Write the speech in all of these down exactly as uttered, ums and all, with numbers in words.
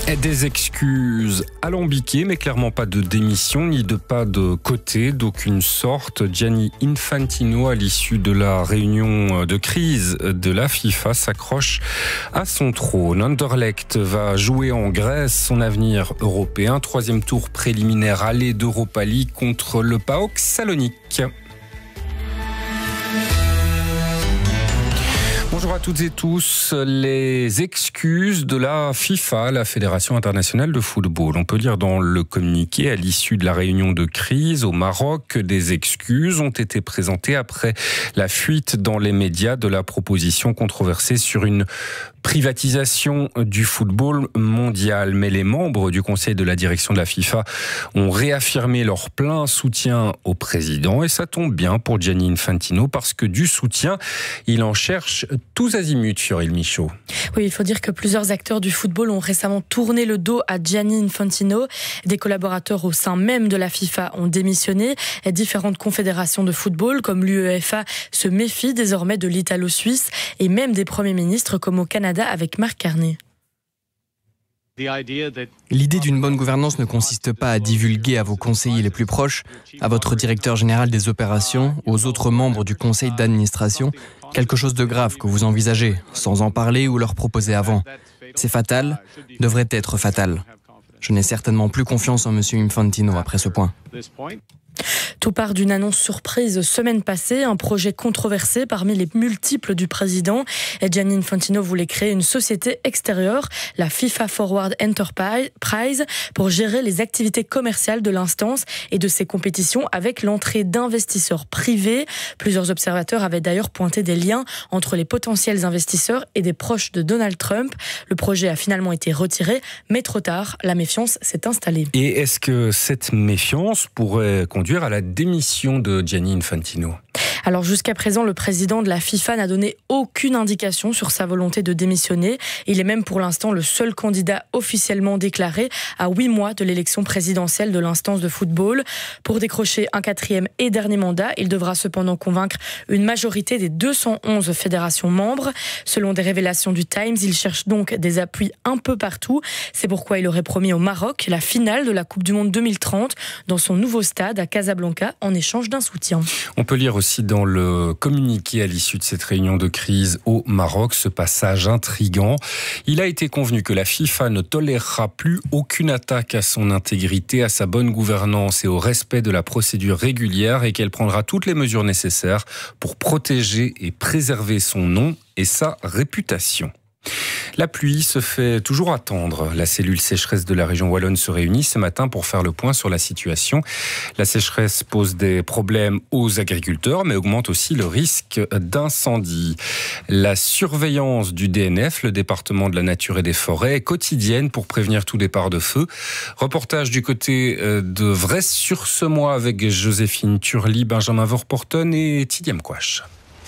Des excuses alambiquées, mais clairement pas de démission ni de pas de côté d'aucune sorte. Gianni Infantino, à l'issue de la réunion de crise de la FIFA, s'accroche à son trône. Anderlecht va jouer en Grèce son avenir européen. Troisième tour préliminaire aller d'Europa League contre le PAOK Salonique. Bonjour à toutes et tous. Les excuses de la FIFA, la Fédération internationale de football. On peut lire dans le communiqué, à l'issue de la réunion de crise au Maroc, que des excuses ont été présentées après la fuite dans les médias de la proposition controversée sur une privatisation du football mondial. Mais les membres du conseil de la direction de la FIFA ont réaffirmé leur plein soutien au président. Et ça tombe bien pour Gianni Infantino, parce que du soutien, il en cherche tous azimuts, Cyril Michaud. Oui, il faut dire que plusieurs acteurs du football ont récemment tourné le dos à Gianni Infantino. Des collaborateurs au sein même de la FIFA ont démissionné. Et différentes confédérations de football, comme l'UEFA, se méfient désormais de l'Italo-Suisse, et même des premiers ministres, comme au Canada avec Marc Carney. L'idée d'une bonne gouvernance ne consiste pas à divulguer à vos conseillers les plus proches, à votre directeur général des opérations, aux autres membres du conseil d'administration, quelque chose de grave que vous envisagez, sans en parler ou leur proposer avant. C'est fatal, devrait être fatal. Je n'ai certainement plus confiance en M. Infantino après ce point. Tout part d'une annonce surprise semaine passée, un projet controversé parmi les multiples du président. Et Gianni Infantino voulait créer une société extérieure, la FIFA Forward Enterprise, pour gérer les activités commerciales de l'instance et de ses compétitions avec l'entrée d'investisseurs privés. Plusieurs observateurs avaient d'ailleurs pointé des liens entre les potentiels investisseurs et des proches de Donald Trump. Le projet a finalement été retiré, mais trop tard, la méfiance s'est installée. Et est-ce que cette méfiance pourrait conduire à la démission de Gianni Infantino? Alors jusqu'à présent, le président de la FIFA n'a donné aucune indication sur sa volonté de démissionner. Il est même pour l'instant le seul candidat officiellement déclaré à huit mois de l'élection présidentielle de l'instance de football. Pour décrocher un quatrième et dernier mandat, il devra cependant convaincre une majorité des deux cent onze fédérations membres. Selon des révélations du Times, il cherche donc des appuis un peu partout. C'est pourquoi il aurait promis au Maroc la finale de la Coupe du Monde deux mille trente dans son nouveau stade à Casablanca en échange d'un soutien. On peut lire aussi dans le communiqué à l'issue de cette réunion de crise au Maroc ce passage intriguant. Il a été convenu que la FIFA ne tolérera plus aucune attaque à son intégrité, à sa bonne gouvernance et au respect de la procédure régulière, et qu'elle prendra toutes les mesures nécessaires pour protéger et préserver son nom et sa réputation. La pluie se fait toujours attendre. La cellule sécheresse de la région wallonne se réunit ce matin pour faire le point sur la situation. La sécheresse pose des problèmes aux agriculteurs, mais augmente aussi le risque d'incendie. La surveillance du D N F, le département de la nature et des forêts, est quotidienne pour prévenir tout départ de feu. Reportage du côté de Vresse-sur-Semois avec Joséphine Turli, Benjamin Vorporton et Tidiem Kouache.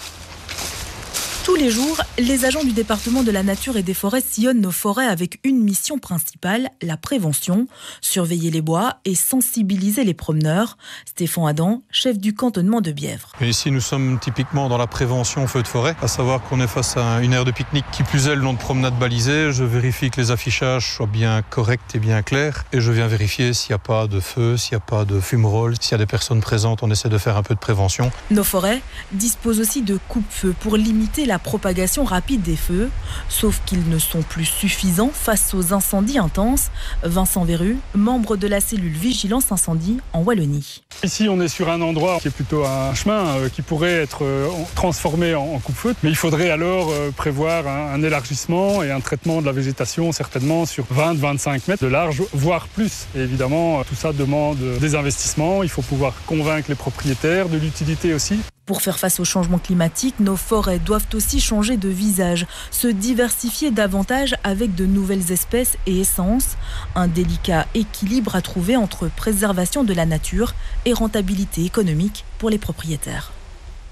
Tous les jours, les agents du département de la nature et des forêts sillonnent nos forêts avec une mission principale, la prévention, surveiller les bois et sensibiliser les promeneurs. Stéphane Adam, chef du cantonnement de Bièvre. Et ici, nous sommes typiquement dans la prévention feu de forêt, à savoir qu'on est face à une aire de pique-nique qui plus est le long de promenade balisée. Je vérifie que les affichages soient bien corrects et bien clairs, et je viens vérifier s'il n'y a pas de feu, s'il n'y a pas de fumerolles, s'il y a des personnes présentes, on essaie de faire un peu de prévention. Nos forêts disposent aussi de coupe-feu pour limiter la propagation rapide des feux, sauf qu'ils ne sont plus suffisants face aux incendies intenses. Vincent Verru, membre de la cellule Vigilance Incendie en Wallonie. Ici, on est sur un endroit qui est plutôt un chemin euh, qui pourrait être euh, transformé en, en coupe-feu, mais il faudrait alors euh, prévoir un, un élargissement et un traitement de la végétation certainement sur vingt à vingt-cinq mètres de large, voire plus. Et évidemment, tout ça demande des investissements. Il faut pouvoir convaincre les propriétaires de l'utilité aussi. Pour faire face au changement climatique, nos forêts doivent aussi changer de visage, se diversifier davantage avec de nouvelles espèces et essences. Un délicat équilibre à trouver entre préservation de la nature et rentabilité économique pour les propriétaires.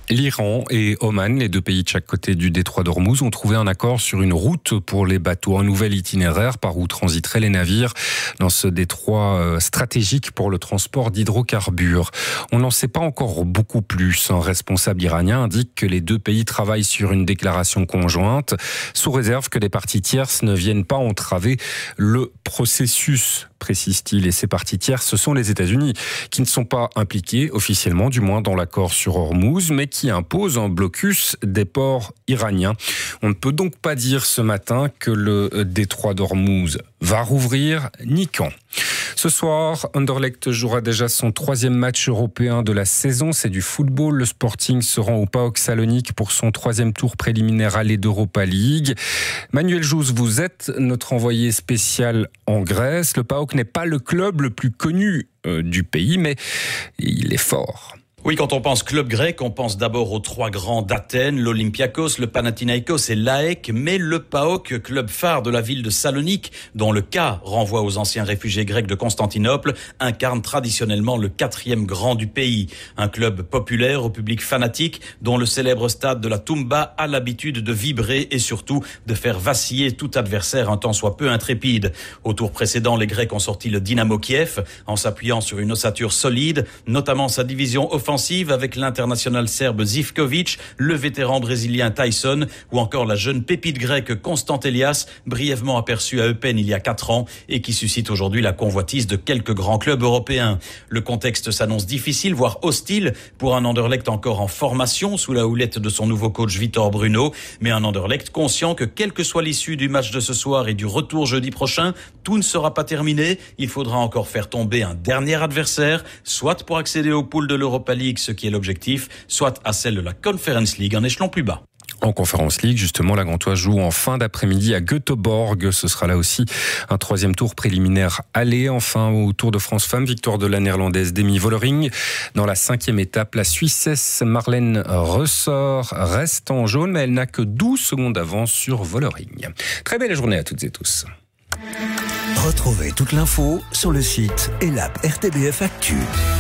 L'Iran et Oman, les deux pays de chaque côté du détroit d'Ormuz, ont trouvé un accord sur une route pour les bateaux, un nouvel itinéraire par où transiteraient les navires dans ce détroit stratégique pour le transport d'hydrocarbures. On n'en sait pas encore beaucoup plus. Un responsable iranien indique que les deux pays travaillent sur une déclaration conjointe, sous réserve que les parties tierces ne viennent pas entraver le processus, précise-t-il. Et ces parties tierces, ce sont les États-Unis, qui ne sont pas impliqués officiellement, du moins dans l'accord sur Ormuz, mais qui imposent un blocus des ports iraniens. On ne peut donc pas dire ce matin que le détroit d'Ormuz va rouvrir, ni quand. Ce soir, Anderlecht jouera déjà son troisième match européen de la saison. C'est du football. Le Sporting se rend au PAOK Salonique pour son troisième tour préliminaire aller d'Europa League. Manuel Jousse, vous êtes notre envoyé spécial en Grèce. Le PAOK n'est pas le club le plus connu euh, du pays, mais il est fort. Oui, quand on pense club grec, on pense d'abord aux trois grands d'Athènes, l'Olympiakos, le Panathinaikos et l'A E C, mais le PAOK, club phare de la ville de Salonique, dont le K renvoie aux anciens réfugiés grecs de Constantinople, incarne traditionnellement le quatrième grand du pays. Un club populaire au public fanatique, dont le célèbre stade de la Toumba a l'habitude de vibrer et surtout de faire vaciller tout adversaire un tant soit peu intrépide. Au tour précédent, les Grecs ont sorti le Dynamo Kiev en s'appuyant sur une ossature solide, notamment sa division offensive avec l'international serbe Zivkovic, le vétéran brésilien Tyson ou encore la jeune pépite grecque Constant Elias, brièvement aperçue à Eupen il y a quatre ans et qui suscite aujourd'hui la convoitise de quelques grands clubs européens. Le contexte s'annonce difficile, voire hostile pour un Anderlecht encore en formation sous la houlette de son nouveau coach Vitor Bruno, mais un Anderlecht conscient que quelle que soit l'issue du match de ce soir et du retour jeudi prochain, tout ne sera pas terminé. Il faudra encore faire tomber un dernier adversaire, soit pour accéder aux poules de l'Europa League, ce qui est l'objectif, soit à celle de la Conference League, un échelon plus bas. En Conference League, justement, la Gantoise joue en fin d'après-midi à Göteborg. Ce sera là aussi un troisième tour préliminaire aller. Enfin, au Tour de France Femmes, victoire de la Néerlandaise Demi Vollering. Dans la cinquième étape, la Suissesse Marlène Ressort reste en jaune, mais elle n'a que douze secondes d'avance sur Vollering. Très belle journée à toutes et tous. Retrouvez toute l'info sur le site et l'app R T B F Actu.